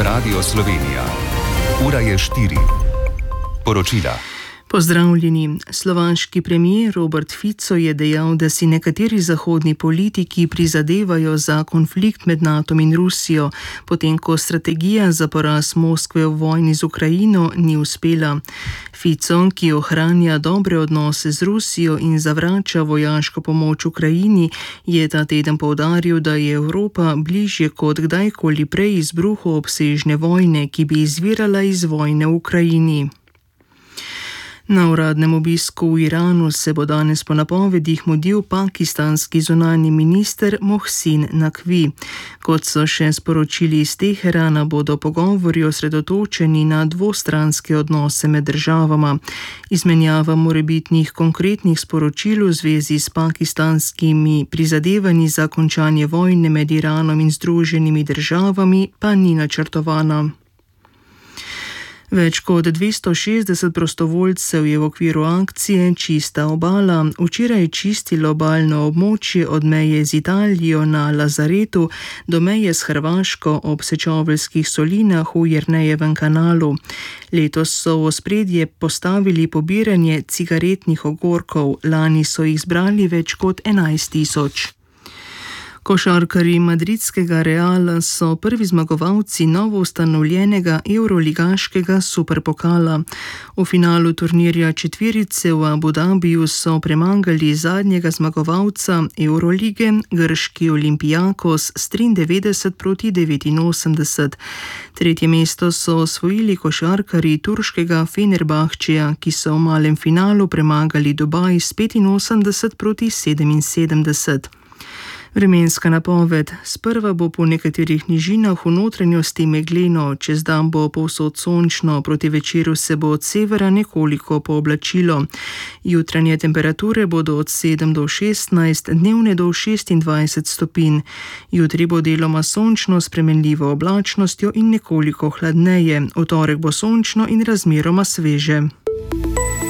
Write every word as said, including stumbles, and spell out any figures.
Radio Slovenija. Ura je štiri. Poročila. Pozdravljeni. Slovaški premijer Robert Fico je dejal, da si nekateri zahodni politiki prizadevajo za konflikt med Natom in Rusijo, potem ko strategija za poraz Moskve v vojni z Ukrajino ni uspela. Fico, ki ohranja dobre odnose z Rusijo in zavrača vojaško pomoč Ukrajini, je ta teden poudaril, da je Evropa bližje kot kdajkoli prej izbruhu obsežne vojne, ki bi izvirala iz vojne v Ukrajini. Na uradnem obisku v Iranu se bo danes po napovedih mudil pakistanski zunanji minister Mohsin Naqvi. Kot so še sporočili iz Teherana, bodo pogovori osredotočeni na dvostranske odnose med državama. Izmenjava morebitnih konkretnih sporočil v zvezi s pakistanskimi prizadevanji za končanje vojne med Iranom in Združenimi državami pa ni načrtovana. Več kot dvesto šestdeset prostovoljcev je v okviru akcije Čista obala včeraj čistilo obalno območje od meje z Italijo na Lazaretu do meje s Hrvaško ob Sečoveljskih solinah v Jernejevem kanalu. Letos so v ospredje postavili pobiranje cigaretnih ogorkov, lani so jih zbrali več kot enajst tisoč. Košarkarji madridskega Reala so prvi zmagovalci novo ustanovljenega evroligaškega superpokala. V finalu turnirja četverice v Abu Dhabiju so premagali zadnjega zmagovalca Evrolige, grški Olympiakos, s triindevetdeset proti devetinosemdeset. Tretje mesto so osvojili košarkarji turškega Fenerbahčeja, ki so v malem finalu premagali Dubaj s petinosemdeset proti sedeminsedemdeset. Vremenska napoved. Sprva bo po nekaterih nižinah v notranjosti megleno, čez dan bo povsod sončno, proti večeru se bo od severa nekoliko pooblačilo. Jutranje temperature bodo od sedem do šestnajst, dnevne do šestindvajset stopinj. Jutri bo deloma sončno s spremenljivo oblačnostjo in nekoliko hladneje. V torek bo sončno in razmeroma sveže.